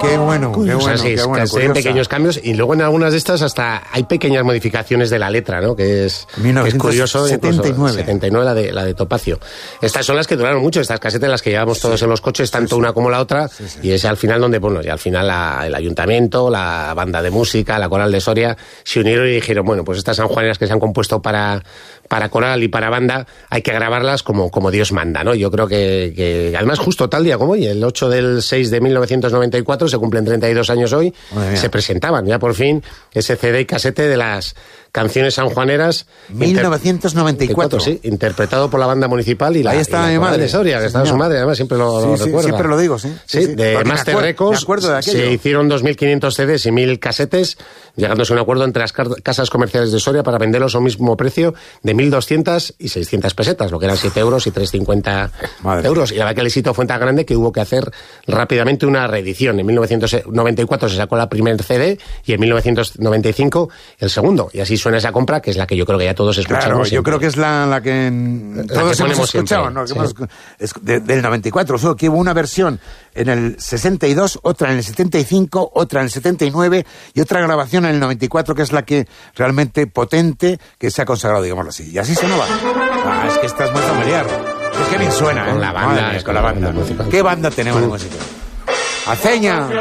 Qué bueno, qué bueno. O sea, sí, qué bueno, se ven pequeños cambios y luego en algunas de estas hasta hay pequeñas modificaciones de la letra, ¿no? Que es curioso. 79 la de Topacio. Estas son las que duraron mucho, estas casetas las que llevamos todos en los coches, tanto una como la otra, y es al final donde, bueno, y al final el ayuntamiento, la banda de música, la coral de Soria, se unieron y dijeron, bueno, pues estas sanjuaneras que se han compuesto para coral y para banda, hay que grabarlas como Dios manda, ¿no? Yo creo que además justo tal día como hoy, el 8 del 6 de 1994, se cumplen 32 años hoy, se presentaban ya por fin ese CD y casete de las canciones sanjuaneras. 1994. Sí, interpretado por la banda municipal y ahí está mi madre de Soria, que estaba su madre, además siempre lo recuerda. Siempre lo digo, sí. De Master Records se hicieron 2.500 CDs y 1.000 casetes, llegándose a un acuerdo entre las casas comerciales de Soria para venderlos a un mismo precio de 1.200 y 600 pesetas, lo que eran 7 euros y 3,50 euros. Y la verdad que el éxito fue tan grande que hubo que hacer rápidamente una reedición. En 1994 se sacó la primer CD y en 1995 el segundo. Y así suena esa compra, que es la que yo creo que ya todos escuchamos. Claro, yo creo que es la que todos hemos escuchado, ¿no? Del 94. Solo que hubo una versión en el 62, otra en el 75, otra en el 79 y otra grabación en el 94, que es la que realmente potente que se ha consagrado, digámoslo así. Y así sonaba. Es que esta es muy familiar. Es que bien suena, con la banda. Con la banda. ¿Qué banda tenemos de música? ¡Aceña!